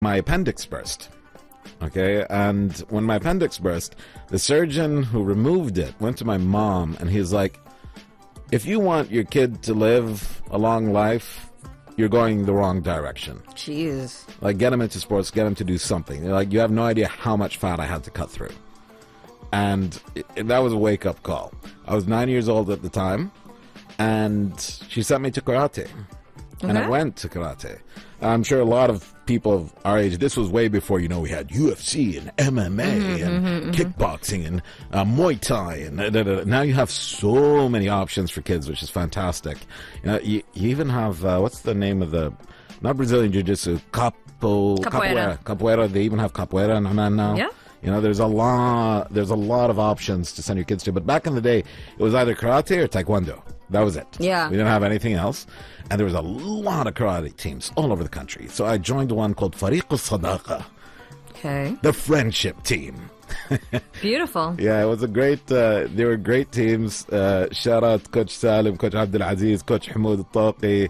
my appendix burst. Okay, and when my appendix burst, the surgeon who removed it went to my mom, and he's like, if you want your kid to live a long life, you're going the wrong direction. Jeez. Like, get him into sports, get him to do something. Like, you have no idea how much fat I had to cut through. And that was a wake-up call. I was 9 years old at the time, and she sent me to karate. And I went to karate. I'm sure a lot of people of our age, this was way before, we had UFC and MMA and kickboxing and Muay Thai. And now you have so many options for kids, which is fantastic. You even have, what's the name of not Brazilian Jiu-Jitsu, Capoeira. Capoeira. They even have Capoeira in Oman now. Yeah. There's a lot of options to send your kids to. But back in the day, it was either karate or taekwondo. That was it. Yeah. We didn't have anything else. And there was a lot of karate teams all over the country. So I joined one called Fariq al-Sadaqa. Okay. The friendship team. Beautiful. Yeah, it was a great, they were great teams. Shout out Coach Salim, Coach Abdul Aziz, Coach Hamoud al-Taqi.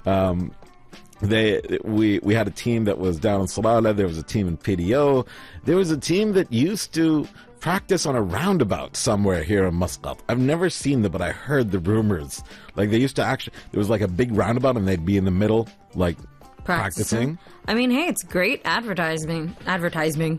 We had a team that was down in Salalah. There was a team in PDO. There was a team that used to practice on a roundabout somewhere here in Muscat. I've never seen them, but I heard the rumors. Like, they used to there was like a big roundabout and they'd be in the middle, like, practicing. I mean, hey, it's great advertising. Advertising.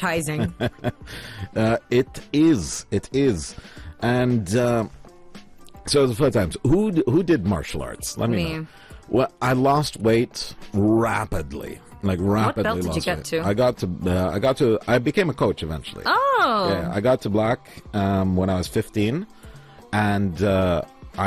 It is. And so it was a few times. Who did martial arts? Let me know. Well, I lost weight rapidly. What belt did you get to? I became a coach eventually. Oh. Yeah, I got to black when I was 15. And it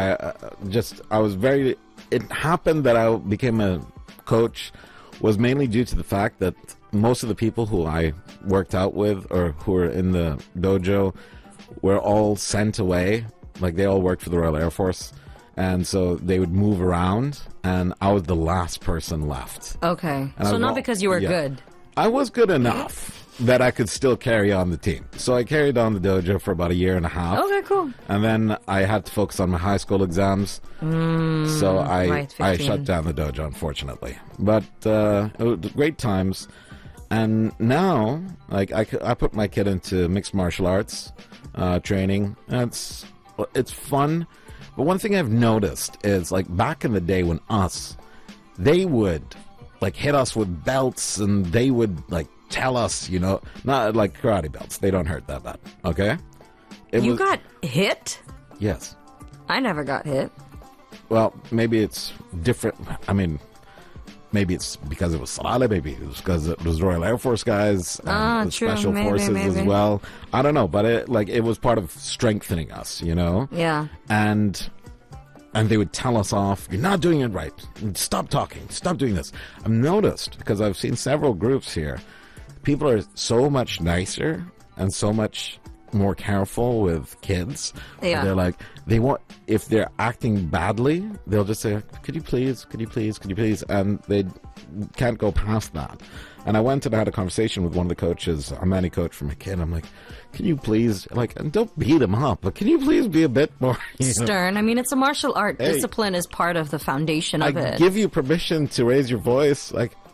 happened that I became a coach was mainly due to the fact that most of the people who I worked out with or who were in the dojo were all sent away. Like, they all worked for the Royal Air Force. And so they would move around, and I was the last person left. Okay. So not because you were good. I was good enough that I could still carry on the team. So I carried on the dojo for about a year and a half. Okay, cool. And then I had to focus on my high school exams. So I shut down the dojo, unfortunately. But it was great times. And now, like, I put my kid into mixed martial arts training. It's fun. But one thing I've noticed is, like, back in the day when they would, like, hit us with belts and they would, like, tell us, not like karate belts. They don't hurt that bad, okay? You got hit? Yes. I never got hit. Well, maybe it's different. I mean, maybe it's because it was Salalah. Maybe it was because it was Royal Air Force guys and the Special Forces as well. I don't know, but it was part of strengthening us, Yeah. And they would tell us off, you're not doing it right. Stop talking. Stop doing this. I've noticed, because I've seen several groups here, people are so much nicer and so much more careful with kids. Yeah. They're like, if they're acting badly, they'll just say, could you please? And they can't go past that. And I went and had a conversation with one of the coaches, a Omani coach for my kid. I'm like, can you please, and don't beat him up, but can you please be a bit more stern? I mean, it's a martial art. Hey, discipline is part of the foundation of it. I give you permission to raise your voice,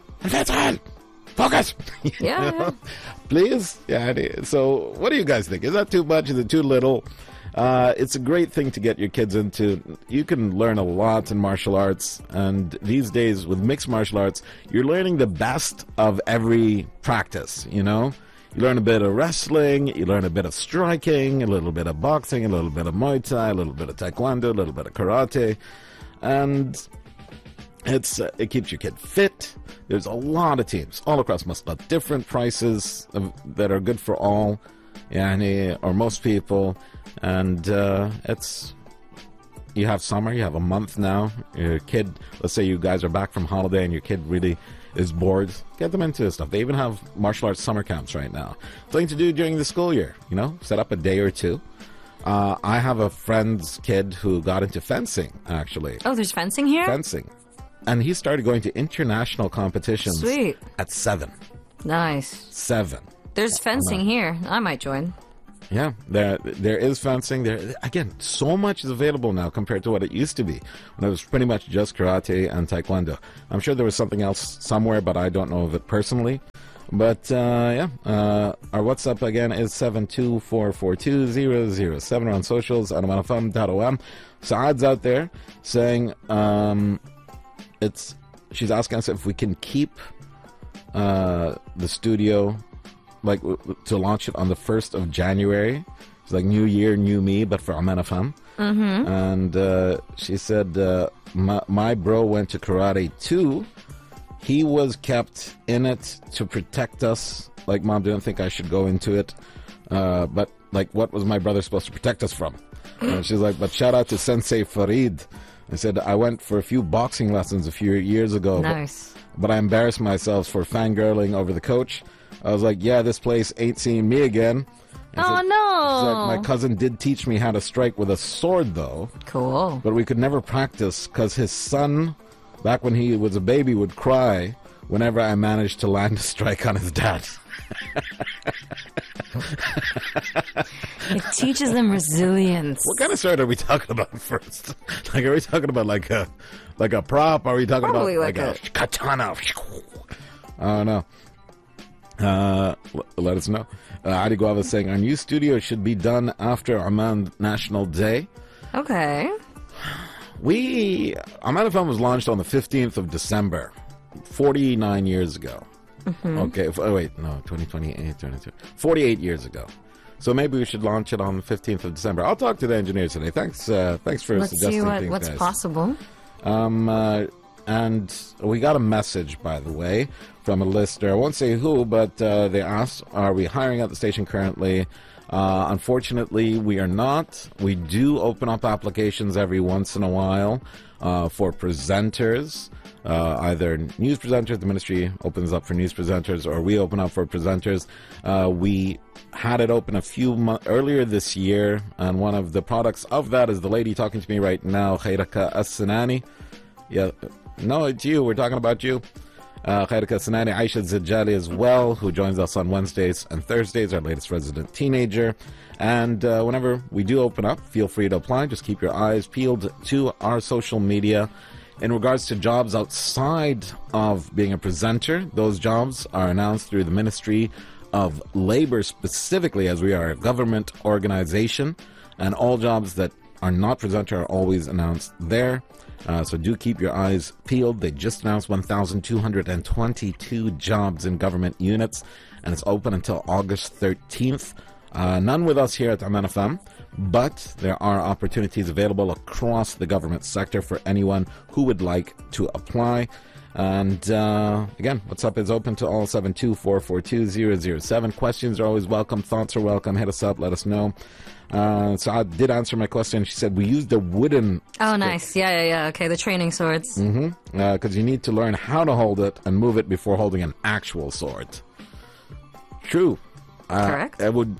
focus. Yeah. Please. Yeah. So what do you guys think? Is that too much? Is it too little? It's a great thing to get your kids into. You can learn a lot in martial arts, and these days with mixed martial arts, you're learning the best of every practice, You learn a bit of wrestling, you learn a bit of striking, a little bit of boxing, a little bit of Muay Thai, a little bit of Taekwondo, a little bit of karate, and it keeps your kid fit. There's a lot of teams all across Muscat, different prices that are good for all, or most people. And you have summer, you have a month now. Your kid, let's say you guys are back from holiday and your kid really is bored, get them into this stuff. They even have martial arts summer camps right now. Something to do during the school year, set up a day or two. I have a friend's kid who got into fencing, actually. Oh, there's fencing here? Fencing. And he started going to international competitions. Sweet. At 7. Nice. 7. There's fencing here. I might join. Yeah, there is fencing. There again, so much is available now compared to what it used to be when it was pretty much just karate and taekwondo. I'm sure there was something else somewhere, but I don't know of it personally. But our WhatsApp again is 724420007 on socials at amanfm.om. Saad's out there saying she's asking us if we can keep the studio, like to launch it on the 1st of January. It's like New Year, New Me, but for Aman FM. Mm-hmm. And she said, my bro went to karate too. He was kept in it to protect us. Like, Mom didn't think I should go into it. But, like, what was my brother supposed to protect us from? And she's like, but shout out to Sensei Farid. I said, I went for a few boxing lessons a few years ago. Nice. But I embarrassed myself for fangirling over the coach. I was like, yeah, this place ain't seeing me again. No. She's like, my cousin did teach me how to strike with a sword, though. Cool. But we could never practice because his son, back when he was a baby, would cry whenever I managed to land a strike on his dad. It teaches them resilience. What kind of sword are we talking about first? Like, are we talking about like a prop? Are we talking Probably about like a katana? I don't know. Let us know. Adi Guava is saying our new studio should be done after Oman National Day. Okay. Aman FM was launched on the 15th of December, 49 years ago. Mm-hmm. Okay, 48 years ago. So maybe we should launch it on the 15th of December. I'll talk to the engineers today. Thanks for suggesting things, what's guys. possible. And we got a message, by the way, from a listener. I won't say who, but they asked, are we hiring at the station currently? Unfortunately, we are not. We do open up applications every once in a while for presenters. Either news presenters, the ministry opens up for news presenters, or we open up for presenters. We had it open a few months earlier this year, and one of the products of that is the lady talking to me right now, Khairaka As-Sinani. Yeah, no, it's you. We're talking about you. Khairaka As-Sinani, Aisha Zijali as well, who joins us on Wednesdays and Thursdays, our latest resident teenager. And whenever we do open up, feel free to apply. Just keep your eyes peeled to our social media. In regards to jobs outside of being a presenter, those jobs are announced through the Ministry of Labor specifically, as we are a government organization, and all jobs that are not presenter are always announced there. So do keep your eyes peeled. They just announced 1,222 jobs in government units, and it's open until August 13th. None with us here at Aman FM, but there are opportunities available across the government sector for anyone who would like to apply. And again, what's up is open to all. 724420007. Questions are always welcome. Thoughts are welcome. Hit us up. Let us know. Saad did answer my question. She said we use the wooden. Oh, nice. Yeah. Okay, the training swords. Because you need to learn how to hold it and move it before holding an actual sword. True. Correct. I would,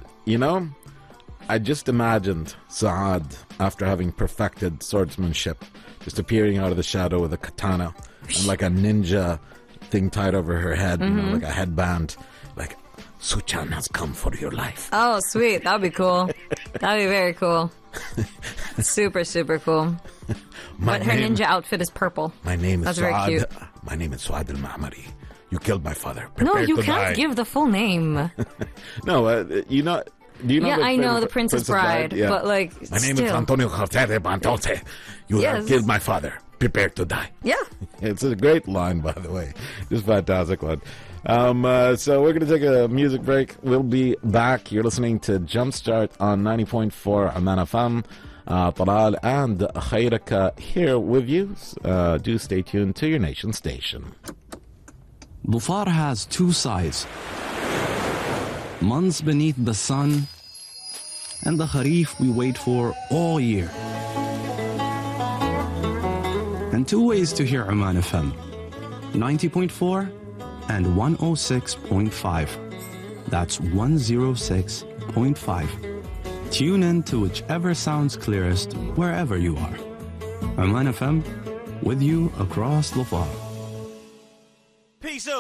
I just imagined Saad, after having perfected swordsmanship, just appearing out of the shadow with a katana and like a ninja thing tied over her head, like a headband, like, Suchan has come for your life. Oh, sweet. That'd be cool. That'd be very cool. Super, super cool. But her ninja outfit is purple. My name is That's Suad. very cute. My name is Suad al-Ma'mari. You killed my father. No, Prepare you to can't die. give the full name. No, do you know? Yeah, I know the Princess Bride, Yeah. but like, My name still. is Antonio José Bantote. You have killed my father. Prepare to die. Yeah. It's a great line, by the way. Just fantastic one. So we're going to take a music break. We'll be back. You're listening to Jumpstart on 90.4 Aman FM. Talal and Khairaka here with you. Do stay tuned to your nation station. Dhufar has two sides. Months beneath the sun, and the Kharif we wait for all year. And two ways to hear Aman FM, 90.4 and 106.5. That's 106.5. Tune in to whichever sounds clearest wherever you are. Aman FM, with you across Dhufar. Peace